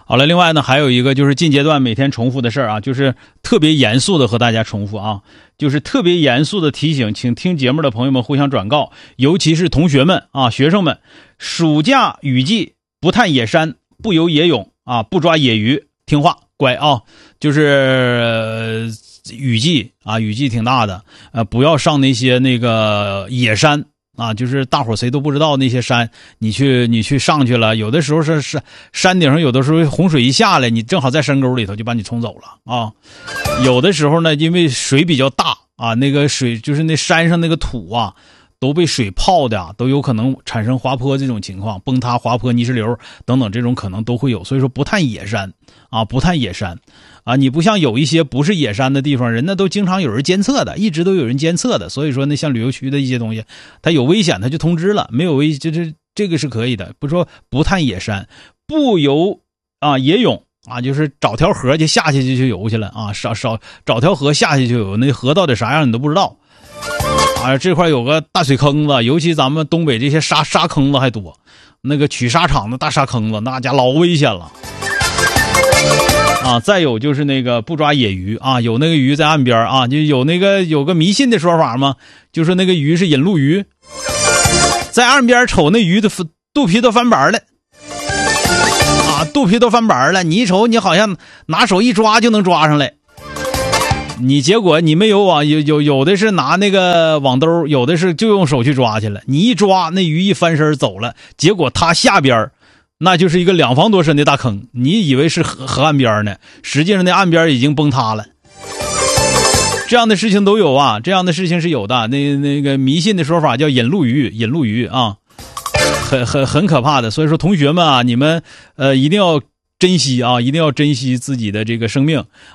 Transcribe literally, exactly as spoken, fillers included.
好了，另外呢，还有一个就是近阶段每天重复的事儿啊，就是特别严肃的和大家重复啊，就是特别严肃的提醒，请听节目的朋友们互相转告，尤其是同学们啊，学生们，暑假雨季不探野山，不游野泳啊，不抓野鱼，听话乖啊，就是、呃、雨季啊，雨季挺大的，呃，不要上那些那个野山。啊，就是大伙谁都不知道那些山，你去你去上去了，有的时候是是山顶上，有的时候洪水一下来，你正好在山沟里头就把你冲走了啊。有的时候呢，因为水比较大啊，那个水就是那山上那个土啊，都被水泡的啊，都有可能产生滑坡这种情况，崩塌、滑坡、泥石流等等这种可能都会有。所以说不探野山啊，不探野山啊，你不像有一些不是野山的地方，人那都经常有人监测的，一直都有人监测的。所以说呢，像旅游区的一些东西，它有危险它就通知了，没有危就是这个是可以的。不说不探野山，不游啊野泳啊，就是找条河就下去就游去了啊，少少找条河下去就游，那河到底啥样你都不知道。啊，这块有个大水坑子，尤其咱们东北这些沙沙坑子还多，那个取沙场的大沙坑子，那家老危险了。啊，再有就是那个不抓野鱼啊，有那个鱼在岸边啊，就有那个有个迷信的说法嘛，就是那个鱼是引路鱼，在岸边瞅那鱼的肚皮都翻白了，啊，肚皮都翻白了，你一瞅你好像拿手一抓就能抓上来。你结果你没有网，有有有的是拿那个网兜，有的是就用手去抓去了。你一抓，那鱼一翻身走了，结果它下边那就是一个两房多深的大坑，你以为是河河岸边呢，实际上那岸边已经崩塌了。这样的事情都有啊，这样的事情是有的。那那个迷信的说法叫引路鱼，引路鱼啊，很很很可怕的。所以说同学们啊，你们呃一定要珍惜啊，一定要珍惜自己的这个生命